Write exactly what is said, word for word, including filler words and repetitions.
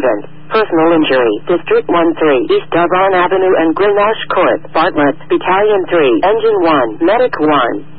Accident. Personal injury. District one three. East Devon Avenue and Grenache Court. Bartlett. Battalion three. Engine one. Medic one.